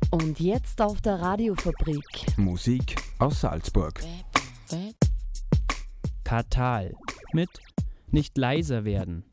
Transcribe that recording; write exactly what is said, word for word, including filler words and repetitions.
Und jetzt auf der Radiofabrik. Musik aus Salzburg. Katal mit Nicht leiser werden.